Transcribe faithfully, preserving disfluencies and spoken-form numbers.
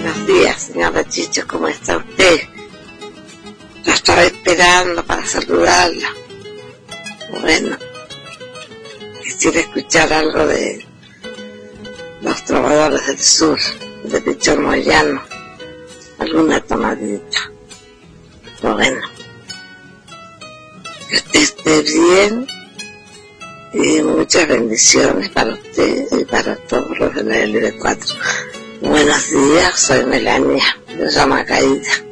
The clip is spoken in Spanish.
Buenos días, señora Chicho, ¿cómo está usted? La estaba esperando para saludarla. Bueno, quisiera escuchar algo de Los Trovadores del Sur, de Pichón Moyano, alguna tomadita. Bueno, que usted esté bien y muchas bendiciones para usted y para todos los de la L B cuatro. Buenos días, soy Melania, de Llama Caída.